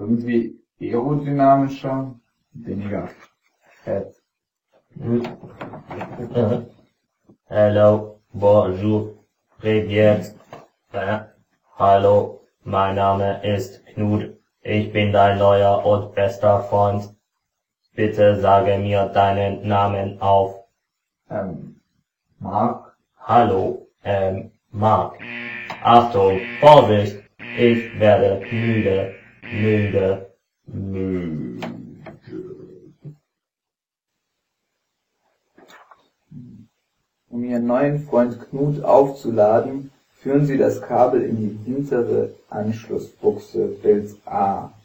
irgendwie aerodynamischer, weniger fett. Hello, bonjour, privet. Hallo, mein Name ist Knut. Ich bin dein neuer und bester Freund. Bitte sage mir deinen Namen auf. Mark. Hallo, Mark. Achtung, Vorsicht, ich werde müde. Um Ihren neuen Freund Knut aufzuladen, führen Sie das Kabel in die hintere Anschlussbuchse Fels A.